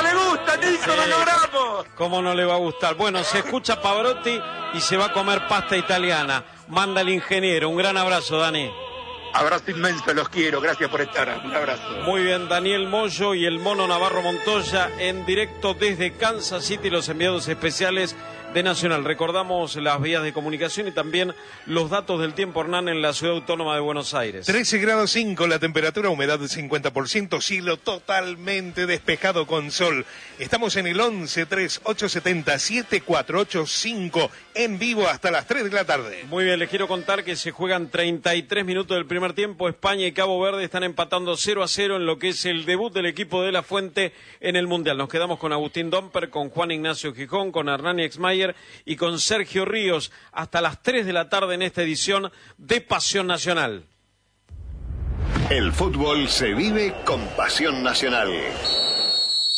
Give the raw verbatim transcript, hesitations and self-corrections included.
le gusta, Nico? ¡Lo logramos! ¿Cómo no le va a gustar? Bueno, se escucha Pavarotti y se va a comer pasta italiana. Manda el ingeniero. Un gran abrazo, Dani. Abrazo inmenso, los quiero. Gracias por estar. Un abrazo. Muy bien, Daniel Moyo y el Mono Navarro Montoya en directo desde Kansas City, los enviados especiales de Nacional. Recordamos las vías de comunicación y también los datos del tiempo, Hernán, en la Ciudad Autónoma de Buenos Aires. trece grados cinco la temperatura, humedad del cincuenta por ciento, cielo totalmente despejado con sol. Estamos en el once tres ocho siete cero siete cuatro ocho cinco en vivo hasta las tres de la tarde. Muy bien, les quiero contar que se juegan treinta y tres minutos del primer tiempo. España y Cabo Verde están empatando cero a cero en lo que es el debut del equipo de La Fuente en el Mundial. Nos quedamos con Agustín Domper, con Juan Ignacio Gijón, con Hernán Exmayer y con Sergio Ríos hasta las tres de la tarde en esta edición de Pasión Nacional. El fútbol se vive con Pasión Nacional.